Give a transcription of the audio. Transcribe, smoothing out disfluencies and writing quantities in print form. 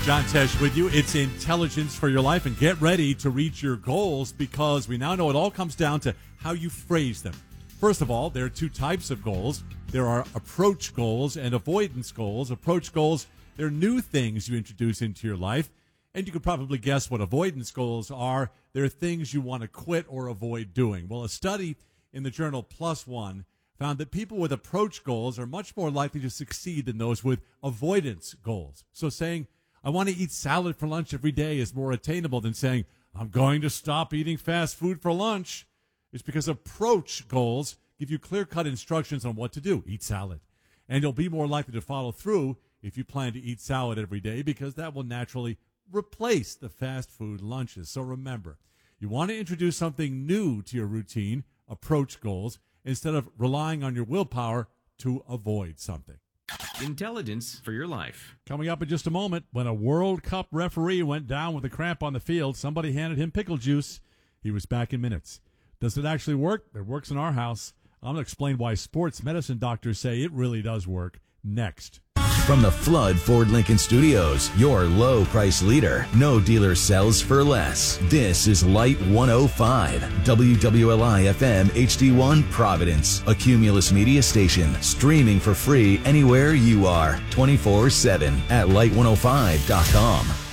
John Tesh with you. It's intelligence for your life, and get ready to reach your goals because we now know it all comes down to how you phrase them. First of all, there are two types of goals. There are approach goals and avoidance goals. Approach goals, they're new things you introduce into your life, and you could probably guess what avoidance goals are. They're things you want to quit or avoid doing. Well, a study in the journal PLOS ONE found that people with approach goals are much more likely to succeed than those with avoidance goals. So saying, I want to eat salad for lunch every day is more attainable than saying, I'm going to stop eating fast food for lunch. It's because approach goals give you clear-cut instructions on what to do. Eat salad. And you'll be more likely to follow through if you plan to eat salad every day because that will naturally replace the fast food lunches. So remember, you want to introduce something new to your routine, approach goals, instead of relying on your willpower to avoid something. Intelligence for your life. Coming up in just a moment, when a World Cup referee went down with a cramp on the field, somebody handed him pickle juice. He was back in minutes. Does it actually work? It works in our house. I'm going to explain why sports medicine doctors say it really does work next. From the Flood Ford Lincoln Studios, your low price leader. No dealer sells for less. This is Light 105, WWLI FM HD1 Providence, a Cumulus media station, streaming for free anywhere you are, 24/7 at light105.com.